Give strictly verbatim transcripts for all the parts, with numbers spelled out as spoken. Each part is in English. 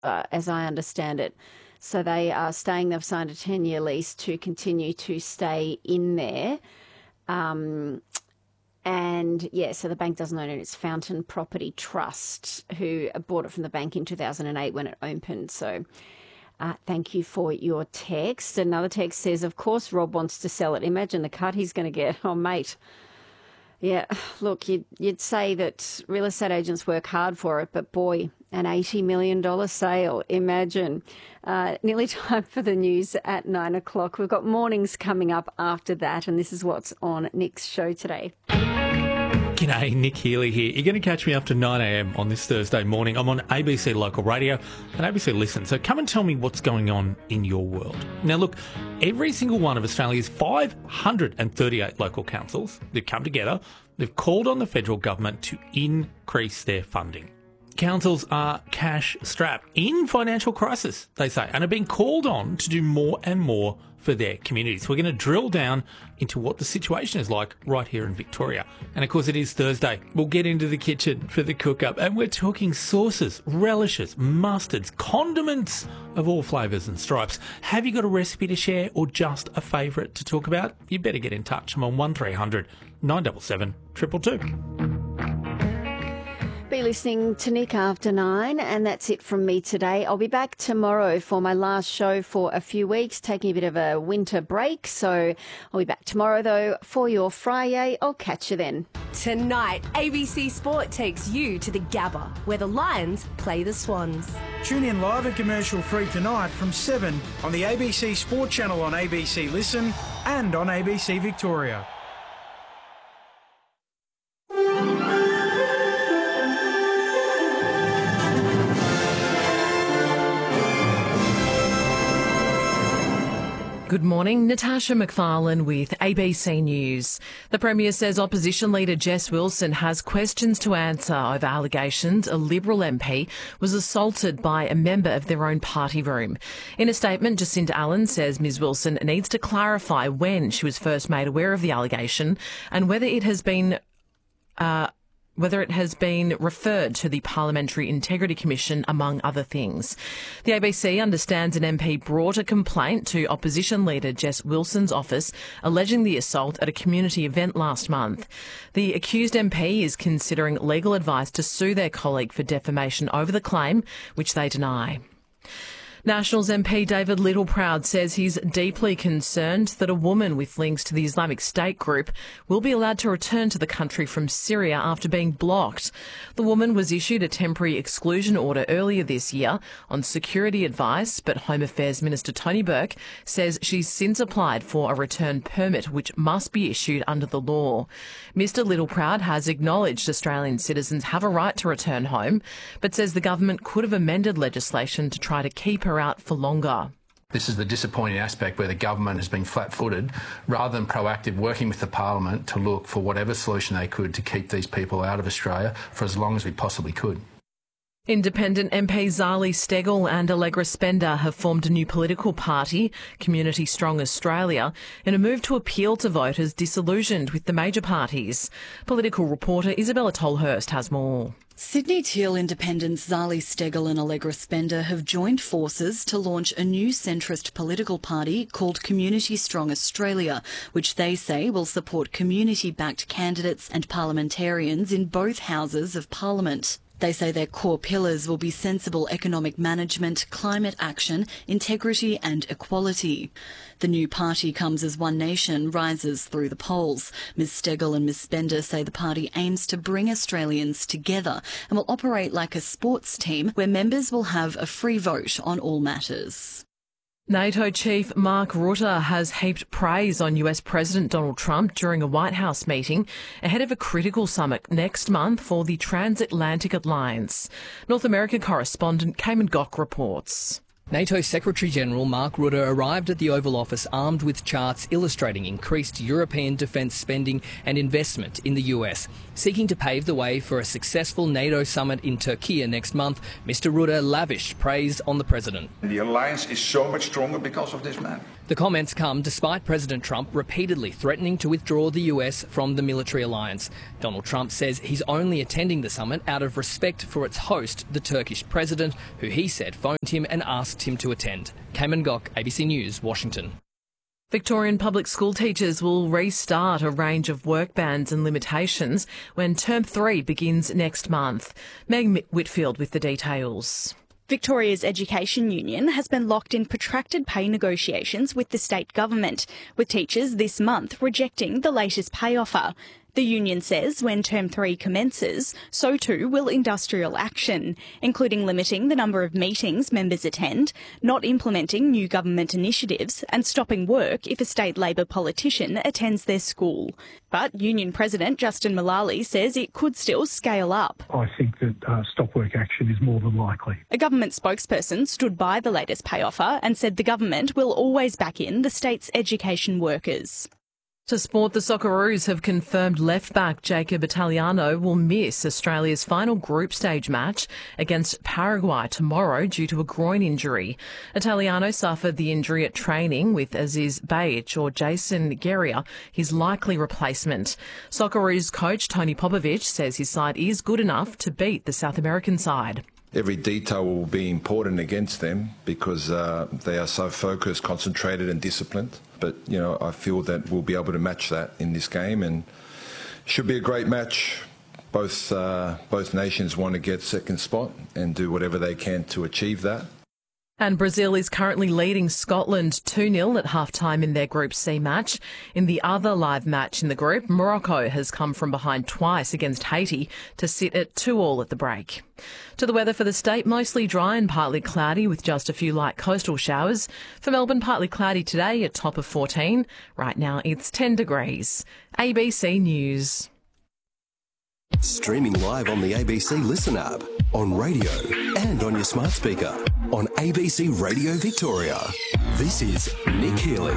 uh, as I understand it. So they are staying, they've signed a ten-year lease to continue to stay in there. Um, and, yeah, so the bank doesn't own it. It's Fountain Property Trust, who bought it from the bank in two thousand eight when it opened. So uh, thank you for your text. Another text says, of course Rob wants to sell it. Imagine the cut he's going to get. Oh, mate. Yeah, look, you'd, you'd say that real estate agents work hard for it, but boy, an eighty million dollars sale, imagine. Uh, nearly time for the news at nine o'clock. We've got mornings coming up after that, and this is what's on Nick's show today. G'day, Nick Healy here. You're going to catch me after nine a.m. on this Thursday morning. I'm on A B C Local Radio and A B C Listen, so come and tell me what's going on in your world. Now look, every single one of Australia's five hundred thirty-eight local councils, they've come together, they've called on the federal government to increase their funding. Councils are cash-strapped in financial crisis, they say, and are being called on to do more and more for their communities. We're going to drill down into what the situation is like right here in Victoria. And of course, it is Thursday. We'll get into the kitchen for the cook-up, and we're talking sauces, relishes, mustards, condiments of all flavours and stripes. Have you got a recipe to share or just a favourite to talk about? You better get in touch. I'm on one three hundred nine seven seven two two two. Be listening to Nick after nine, and that's it from me today. I'll be back tomorrow for my last show for a few weeks, taking a bit of a winter break. So I'll be back tomorrow, though, for your Friday. I'll catch you then. Tonight, A B C Sport takes you to the Gabba, where the Lions play the Swans. Tune in live and commercial free tonight from seven on the A B C Sport channel on A B C Listen and on A B C Victoria. Good morning, Natasha McFarlane with A B C News. The Premier says Opposition Leader Jess Wilson has questions to answer over allegations a Liberal M P was assaulted by a member of their own party room. In a statement, Jacinta Allen says Ms Wilson needs to clarify when she was first made aware of the allegation and whether it has been uh, whether it has been referred to the Parliamentary Integrity Commission, among other things. The A B C understands an M P brought a complaint to Opposition Leader Jess Wilson's office alleging the assault at a community event last month. The accused M P is considering legal advice to sue their colleague for defamation over the claim, which they deny. Nationals M P David Littleproud says he's deeply concerned that a woman with links to the Islamic State group will be allowed to return to the country from Syria after being blocked. The woman was issued a temporary exclusion order earlier this year on security advice, but Home Affairs Minister Tony Burke says she's since applied for a return permit, which must be issued under the law. Mister Littleproud has acknowledged Australian citizens have a right to return home, but says the government could have amended legislation to try to keep her out for longer. This is the disappointing aspect where the government has been flat-footed rather than proactive, working with the Parliament to look for whatever solution they could to keep these people out of Australia for as long as we possibly could. Independent M P Zali Steggall and Allegra Spender have formed a new political party, Community Strong Australia, in a move to appeal to voters disillusioned with the major parties. Political reporter Isabella Tolhurst has more. Sydney Teal independents Zali Steggall and Allegra Spender have joined forces to launch a new centrist political party called Community Strong Australia, which they say will support community-backed candidates and parliamentarians in both houses of Parliament. They say their core pillars will be sensible economic management, climate action, integrity and equality. The new party comes as One Nation rises through the polls. Ms Steggall and Ms Spender say the party aims to bring Australians together and will operate like a sports team where members will have a free vote on all matters. NATO Chief Mark Rutte has heaped praise on U S President Donald Trump during a White House meeting ahead of a critical summit next month for the Transatlantic Alliance. North America correspondent Cayman Gok reports. NATO Secretary-General Mark Rutte arrived at the Oval Office armed with charts illustrating increased European defence spending and investment in the U S. Seeking to pave the way for a successful NATO summit in Turkey next month, Mister Rutte lavished praise on the president. The alliance is so much stronger because of this man. The comments come despite President Trump repeatedly threatening to withdraw the U S from the military alliance. Donald Trump says he's only attending the summit out of respect for its host, the Turkish president, who he said phoned him and asked him to attend. Cayman Gok, A B C News, Washington. Victorian public school teachers will restart a range of work bans and limitations when term three begins next month. Meg Whitfield with the details. Victoria's Education Union has been locked in protracted pay negotiations with the state government, with teachers this month rejecting the latest pay offer. The union says when term three commences, so too will industrial action, including limiting the number of meetings members attend, not implementing new government initiatives and stopping work if a state Labor politician attends their school. But Union President Justin Mullally says it could still scale up. I think that uh, stop work action is more than likely. A government spokesperson stood by the latest pay offer and said the government will always back in the state's education workers. To sport, the Socceroos have confirmed left-back Jacob Italiano will miss Australia's final group stage match against Paraguay tomorrow due to a groin injury. Italiano suffered the injury at training with Aziz Bajic or Jason Guerrier, his likely replacement. Socceroos coach Tony Popovic says his side is good enough to beat the South American side. Every detail will be important against them because uh, they are so focused, concentrated and disciplined. But, you know, I feel that we'll be able to match that in this game and should be a great match. Both, uh, both nations want to get second spot and do whatever they can to achieve that. And Brazil is currently leading Scotland two nil at half-time in their Group C match. In the other live match in the group, Morocco has come from behind twice against Haiti to sit at two all at the break. To the weather for the state, mostly dry and partly cloudy with just a few light coastal showers. For Melbourne, partly cloudy today at top of fourteen. Right now it's ten degrees. A B C News. Streaming live on the A B C Listen app, on radio and on your smart speaker, on A B C Radio Victoria. This is Nick Healy.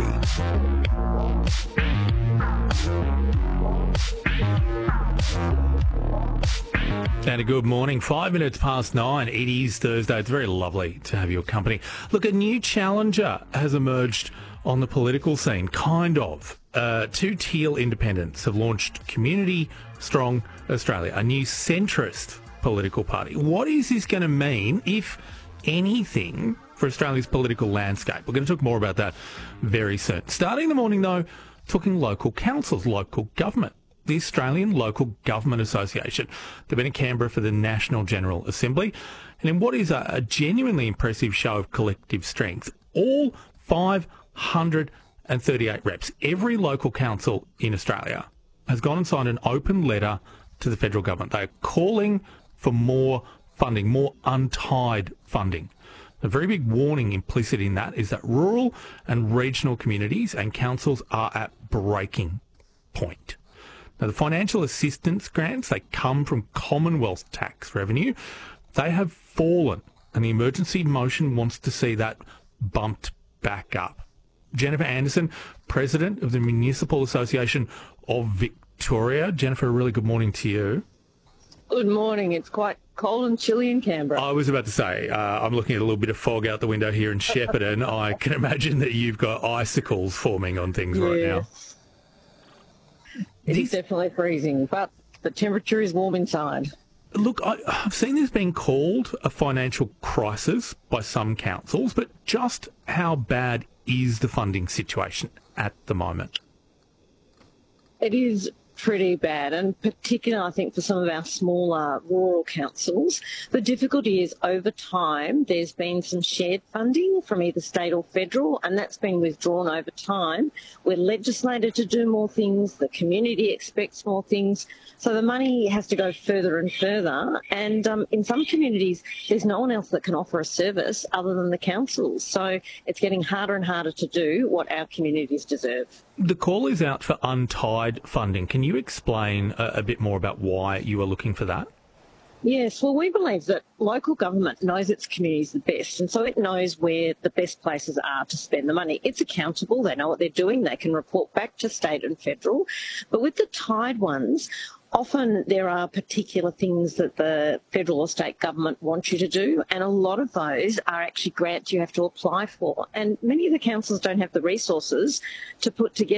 And a good morning. Five minutes past nine. It is Thursday. It's very lovely to have your company. Look, a new challenger has emerged on the political scene, kind of. Uh, two Teal independents have launched Community Strong Australia, a new centrist political party. What is this going to mean, if anything, for Australia's political landscape? We're going to talk more about that very soon. Starting the morning, though, talking local councils, local government. The Australian Local Government Association. They've been in Canberra for the National General Assembly. And in what is a, a genuinely impressive show of collective strength, all five hundred thirty-eight reps, every local council in Australia has gone and signed an open letter to the federal government. They are calling for more funding, more untied funding. A very big warning implicit in that is that rural and regional communities and councils are at breaking point. Now, the financial assistance grants, they come from Commonwealth tax revenue. They have fallen, and the emergency motion wants to see that bumped back up. Jennifer Anderson, President of the Municipal Association of Victoria. Jennifer, a really good morning to you. Good morning. It's quite cold and chilly in Canberra. I was about to say, uh, I'm looking at a little bit of fog out the window here in Shepparton. I can imagine that you've got icicles forming on things yes. right now. It is definitely freezing, but the temperature is warm inside. Look, I, I've seen this being called a financial crisis by some councils, but just how bad is the funding situation at the moment? It is pretty bad, and particularly I think for some of our smaller rural councils. The difficulty is over time there's been some shared funding from either state or federal, and that's been withdrawn over time. We're legislated to do more things, the community expects more things, so the money has to go further and further, and um, in some communities there's no one else that can offer a service other than the councils, so it's getting harder and harder to do what our communities deserve. The call is out for untied funding. Can you explain a, a bit more about why you are looking for that? Yes, well, we believe that local government knows its communities the best, and so it knows where the best places are to spend the money. It's accountable, they know what they're doing, they can report back to state and federal. But with the tied ones, often there are particular things that the federal or state government wants you to do, and a lot of those are actually grants you have to apply for. And many of the councils don't have the resources to put together